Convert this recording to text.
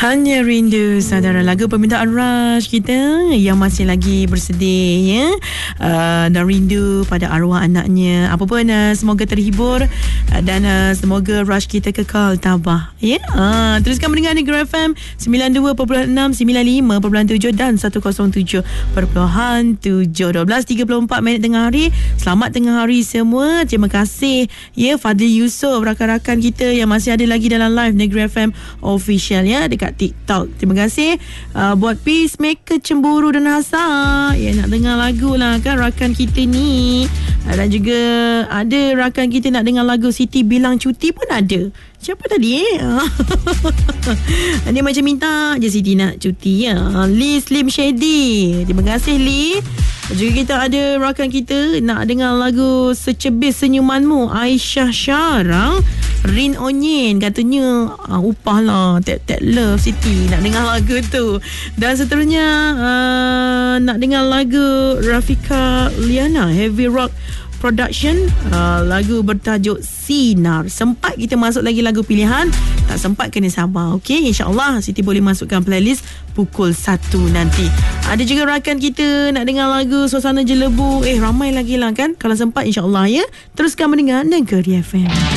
Hanya Rindu, saudara, lagu permintaan Rush kita yang masih lagi bersedih ya. Dan rindu pada arwah anaknya. Apa pun semoga terhibur dan semoga Rush kita kekal tabah ya. Teruskan mendengar Negeri FM 92.6, 95.7 dan 107.7. 12:34 tengah hari. Selamat tengah hari semua. Terima kasih ya Fadli Yusof, rakan-rakan kita yang masih ada lagi dalam live Negeri FM official ya dekat TikTok. Terima kasih buat Peacemaker Cemburu dan Hasar ya, nak dengar lagu lah kan rakan kita ni. Dan juga ada rakan kita nak dengar lagu Siti Bilang Cuti pun ada. Siapa tadi dia macam minta je Siti nak cuti ya. Lee Slim Shady, terima kasih Lee. Juga kita ada rakan kita nak dengar lagu Secebis Senyumanmu, Aisyah Syarang, Rin Onyen katanya upah lah Tap Love Siti, nak dengar lagu tu. Dan seterusnya nak dengar lagu Rafika Liana, Heavy Rock Production, lagu bertajuk Sinar. Sempat kita masuk lagi lagu pilihan, tak sempat kena sabar. Okey, insyaAllah Siti boleh masukkan playlist pukul 1 nanti. Ada juga rakan kita nak dengar lagu Suasana Jelebu. Ramai lagi lah kan. Kalau sempat insyaAllah ya. Teruskan mendengar Negeri FM.